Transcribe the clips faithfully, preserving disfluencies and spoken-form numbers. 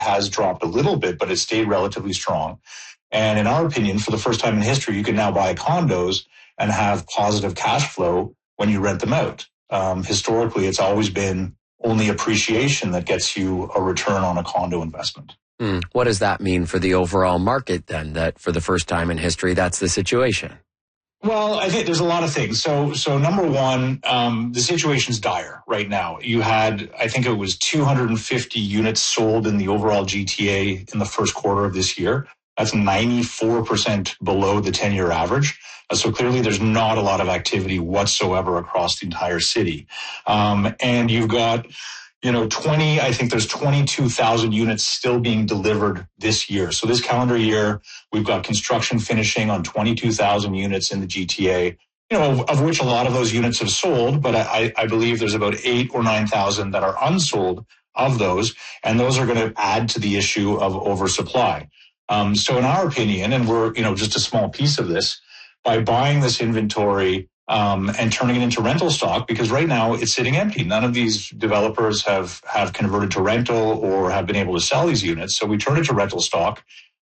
has dropped a little bit, but it's stayed relatively strong. And in our opinion, for the first time in history, you can now buy condos and have positive cash flow when you rent them out. Um, historically, it's always been only appreciation that gets you a return on a condo investment. Mm. What does that mean for the overall market then, that for the first time in history, that's the situation? Well, I think there's a lot of things. So, so number one, um, the situation's dire right now. You had, I think it was two hundred fifty units sold in the overall G T A in the first quarter of this year. That's ninety-four percent below the ten-year average. Uh, so clearly there's not a lot of activity whatsoever across the entire city. Um, and you've got, you know, twenty, I think there's twenty-two thousand units still being delivered this year. So this calendar year, we've got construction finishing on twenty-two thousand units in the G T A, you know, of, of which a lot of those units have sold, but I, I believe there's about eight or nine thousand that are unsold of those, and those are going to add to the issue of oversupply. Um, so in our opinion, and we're, you know, just a small piece of this, by buying this inventory um, and turning it into rental stock, because right now it's sitting empty. None of these developers have, have converted to rental or have been able to sell these units. So we turn it to rental stock,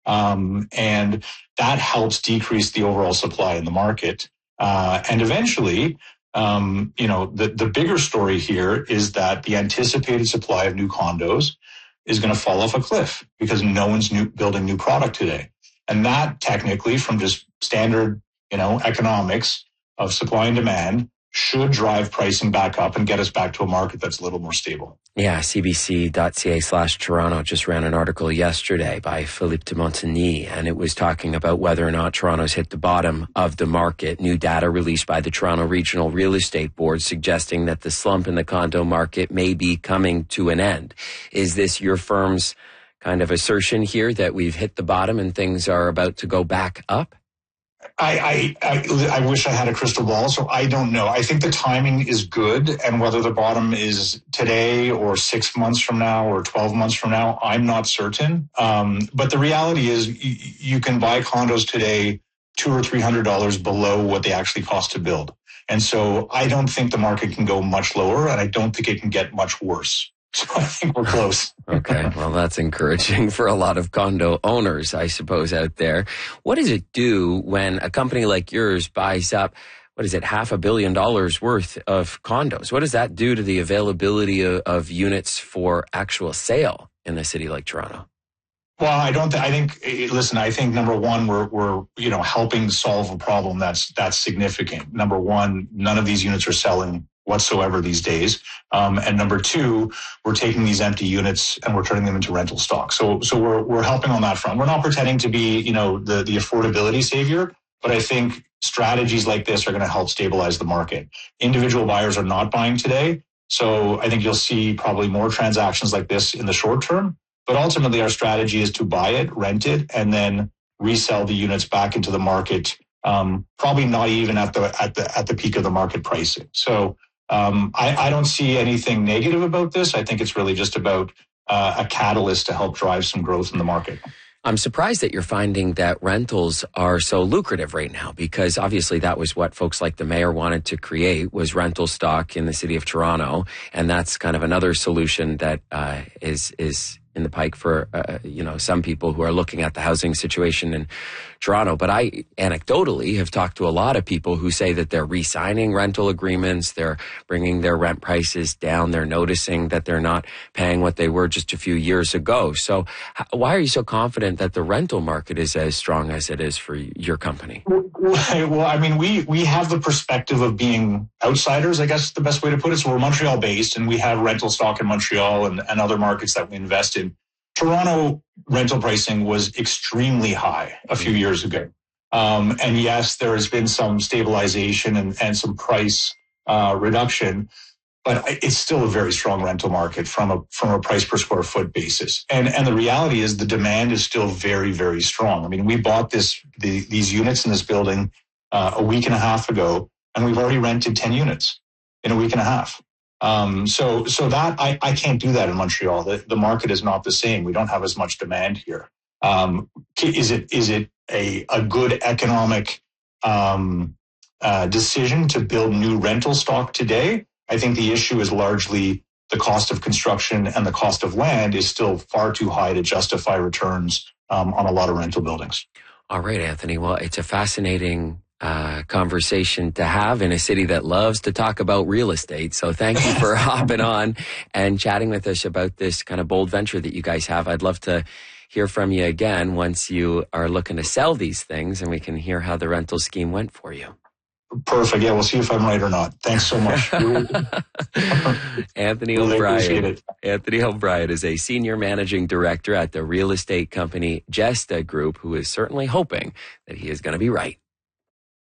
um, and that helps decrease the overall supply in the market. Uh, and eventually, um, you know, the, the bigger story here is that the anticipated supply of new condos is going to fall off a cliff because no one's new, building new product today. And that technically, from just standard, you know, economics of supply and demand, should drive pricing back up and get us back to a market that's a little more stable. Yeah, C B C dot C A slash Toronto just ran an article yesterday by Philippe de Montigny, and it was talking about whether or not Toronto's hit the bottom of the market. New data released by the Toronto Regional Real Estate Board suggesting that the slump in the condo market may be coming to an end. Is this your firm's kind of assertion here that we've hit the bottom and things are about to go back up? I, I, I, I wish I had a crystal ball, so I don't know. I think the timing is good, and whether the bottom is today or six months from now or twelve months from now, I'm not certain. Um, but the reality is you, you can buy condos today two or three hundred dollars below what they actually cost to build. And so I don't think the market can go much lower, and I don't think it can get much worse. So I think we're close. Okay, well, that's encouraging for a lot of condo owners, I suppose, out there. What does it do when a company like yours buys up, what is it, half a billion dollars worth of condos? What does that do to the availability of, of units for actual sale in a city like Toronto? Well, I don't. Th- I think. Listen, I think number one, we're we're you know helping solve a problem that's that's significant. Number one, none of these units are selling whatsoever these days, um, and number two, we're taking these empty units and we're turning them into rental stock. So so we're we're helping on that front. We're not pretending to be you know the the affordability savior, but I think strategies like this are going to help stabilize the market. Individual buyers are not buying today, so I think you'll see probably more transactions like this in the short term. But ultimately, our strategy is to buy it, rent it, and then resell the units back into the market. Um, probably not even at the at the at the peak of the market pricing. So um, I, I don't see anything negative about this. I think it's really just about uh, a catalyst to help drive some growth in the market. I'm surprised that you're finding that rentals are so lucrative right now, because obviously that was what folks like the mayor wanted to create, was rental stock in the city of Toronto, and that's kind of another solution that uh, is is. in the pike for, uh, you know, some people who are looking at the housing situation in Toronto. But I anecdotally have talked to a lot of people who say that they're re-signing rental agreements. They're bringing their rent prices down. They're noticing that they're not paying what they were just a few years ago. So h- why are you so confident that the rental market is as strong as it is for your company? Well, I mean, we, we have the perspective of being outsiders, I guess is the best way to put it. So we're Montreal based, and we have rental stock in Montreal and, and other markets that we invest in. Toronto rental pricing was extremely high a few years ago. Um, and yes, there has been some stabilization and, and some price uh, reduction, but it's still a very strong rental market from a from a price per square foot basis. And and the reality is the demand is still very, very strong. I mean, we bought this the, these units in this building uh, a week and a half ago, and we've already rented ten units in a week and a half. Um, so, so that I, I can't do that in Montreal. The, the market is not the same. We don't have as much demand here. Um, is it, is it a, a good economic, um, uh, decision to build new rental stock today? I think the issue is largely the cost of construction and the cost of land is still far too high to justify returns um, on a lot of rental buildings. All right, Anthony. Well, it's a fascinating uh, conversation to have in a city that loves to talk about real estate. So thank you for hopping on and chatting with us about this kind of bold venture that you guys have. I'd love to hear from you again once you are looking to sell these things and we can hear how the rental scheme went for you. Perfect. Yeah, we'll see if I'm right or not. Thanks so much. Anthony really O'Brien. Anthony O'Brien is a senior managing director at the real estate company Gesta Group, who is certainly hoping that he is going to be right.